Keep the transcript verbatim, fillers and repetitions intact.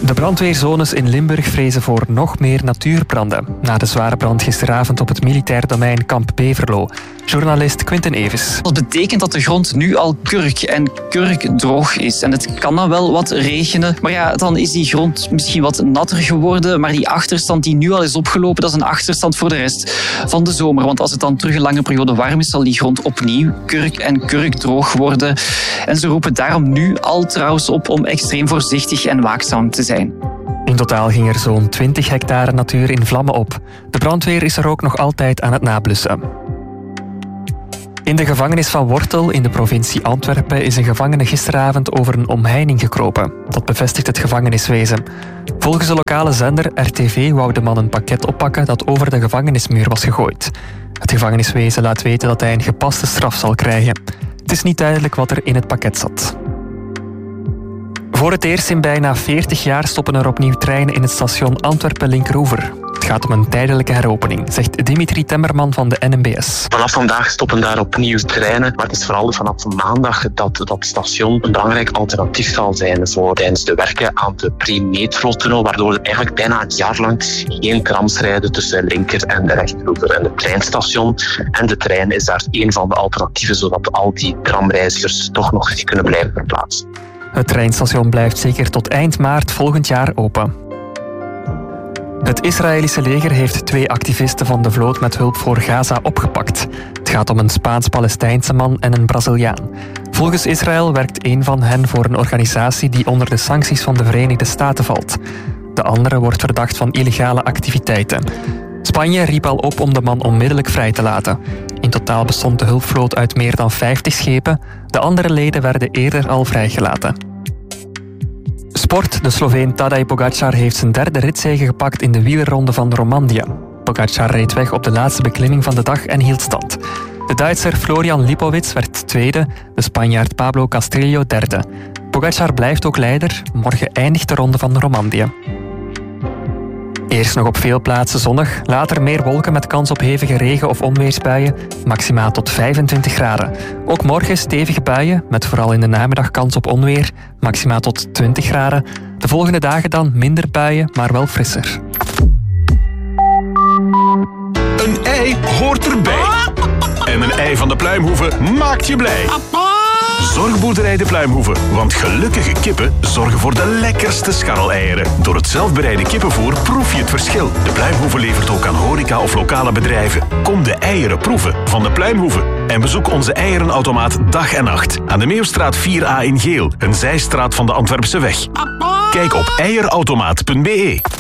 De brandweerzones in Limburg vrezen voor nog meer natuurbranden. Na de zware brand gisteravond op het militair domein Kamp Beverlo. Journalist Quinten Evers. Dat betekent dat de grond nu al kurk en kurkdroog is. En het kan dan wel wat regenen. Maar ja, dan is die grond misschien wat natter geworden. Maar die achterstand die nu al is opgelopen, dat is een achterstand voor de rest van de zomer. Want als het dan terug een lange periode warm is, zal die grond opnieuw kurk en kurkdroog worden. En ze roepen daarom nu al trouwens op om extreem voorzichtig en waakzaam te zijn. In totaal ging er zo'n twintig hectare natuur in vlammen op. De brandweer is er ook nog altijd aan het nablussen. In de gevangenis van Wortel in de provincie Antwerpen is een gevangene gisteravond over een omheining gekropen. Dat bevestigt het gevangeniswezen. Volgens de lokale zender R T V wou de man een pakket oppakken dat over de gevangenismuur was gegooid. Het gevangeniswezen laat weten dat hij een gepaste straf zal krijgen. Het is niet duidelijk wat er in het pakket zat. Voor het eerst in bijna veertig jaar stoppen er opnieuw treinen in het station Antwerpen-Linkeroever. Het gaat om een tijdelijke heropening, zegt Dimitri Temmerman van de N M B S. Vanaf vandaag stoppen daar opnieuw treinen, maar het is vooral vanaf maandag dat dat station een belangrijk alternatief zal zijn voor tijdens de werken aan de pre-metro-tunnel, waardoor er eigenlijk bijna een jaar lang geen trams rijden tussen linker en rechteroever. En het treinstation en de trein is daar één van de alternatieven, zodat al die tramreizigers toch nog zich kunnen blijven verplaatsen. Het treinstation blijft zeker tot eind maart volgend jaar open. Het Israëlische leger heeft twee activisten van de vloot met hulp voor Gaza opgepakt. Het gaat om een Spaans-Palestijnse man en een Braziliaan. Volgens Israël werkt een van hen voor een organisatie die onder de sancties van de Verenigde Staten valt. De andere wordt verdacht van illegale activiteiten. Spanje riep al op om de man onmiddellijk vrij te laten. In totaal bestond de hulpvloot uit meer dan vijftig schepen. De andere leden werden eerder al vrijgelaten. Sport. De Sloveen Tadej Pogačar heeft zijn derde ritzege gepakt in de wielerronde van Romandie. Pogačar reed weg op de laatste beklimming van de dag en hield stand. De Duitser Florian Lipowitz werd tweede, de Spanjaard Pablo Castrillo derde. Pogačar blijft ook leider. Morgen eindigt de ronde van Romandie. Eerst nog op veel plaatsen zonnig, later meer wolken met kans op hevige regen- of onweersbuien, maximaal tot vijfentwintig graden. Ook morgen stevige buien, met vooral in de namiddag kans op onweer, maximaal tot twintig graden. De volgende dagen dan minder buien, maar wel frisser. Een ei hoort erbij. En een ei van de Pluimhoeve maakt je blij. Zorgboerderij de Pluimhoeve, want gelukkige kippen zorgen voor de lekkerste scharreleieren. Door het zelfbereide kippenvoer proef je het verschil. De Pluimhoeve levert ook aan horeca of lokale bedrijven. Kom de eieren proeven van de Pluimhoeve. En bezoek onze eierenautomaat dag en nacht. Aan de Meeuwstraat vier A in Geel, een zijstraat van de Antwerpse weg. Kijk op eierautomaat punt be.